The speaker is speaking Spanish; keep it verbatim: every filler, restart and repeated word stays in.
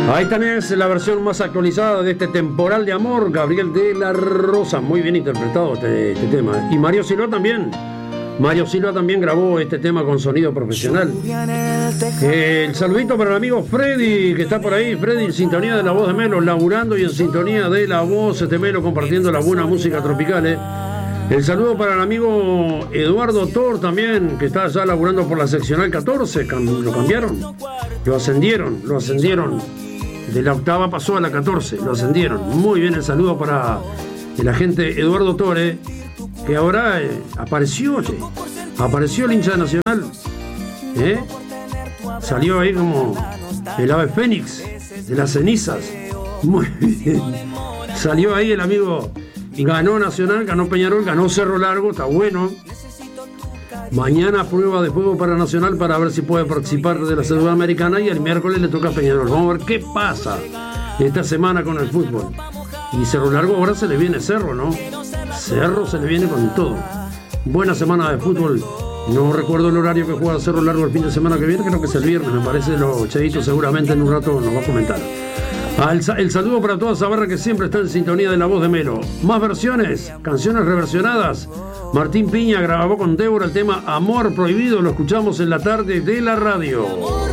Ahí también es la versión más actualizada de este Temporal de Amor, Gabriel de la Rosa. Muy bien interpretado este, este tema. Y Mario Silva también. Mario Silva también grabó este tema con sonido profesional. Eh, el saludito para el amigo Freddy, que está por ahí. Freddy en sintonía de La Voz de Melo, laburando y en sintonía de La Voz de Melo, compartiendo la buena música tropical. Eh. El saludo para el amigo Eduardo Tor también, que está ya laburando por la seccional catorce. Lo cambiaron, lo ascendieron, lo ascendieron. De la octava pasó a la catorce, lo ascendieron. Muy bien el saludo para el agente Eduardo Tore, que ahora eh, apareció, che. Apareció el hincha nacional. ¿Eh? Salió ahí como el ave fénix de las cenizas. Muy bien. Salió ahí el amigo, ganó Nacional, ganó Peñarol, ganó Cerro Largo, está bueno. Mañana prueba de fuego para Nacional para ver si puede participar de la Sudamericana y el miércoles le toca a Peñarol. Vamos a ver qué pasa esta semana con el fútbol. Y Cerro Largo ahora se le viene Cerro, ¿no? Cerro se le viene con todo. Buena semana de fútbol. No recuerdo el horario que juega Cerro Largo el fin de semana que viene, creo que es el viernes, me parece. Los Cheitos seguramente en un rato nos va a comentar. Ah, el, el saludo para toda esa barra que siempre está en sintonía de La Voz de Melo. Más versiones, canciones reversionadas. Martín Piña grabó con Débora el tema Amor Prohibido, lo escuchamos en la tarde de la radio.